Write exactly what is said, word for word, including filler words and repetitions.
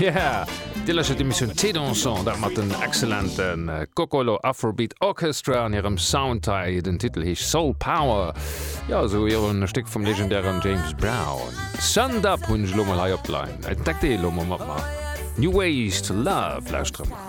Ja, Dillerche de Mission Tédanson, dat mat den exzellenten uh, Kokolo Afrobeat Orchestra an ihrem Soundteil den Titel hich Soul Power. Ja, so ihren Stück vom legendären James Brown. Sund up hunn Schlummel hai oplein. Et deckt e Lummer mat ma. New Ways to Love, Lausströmmer.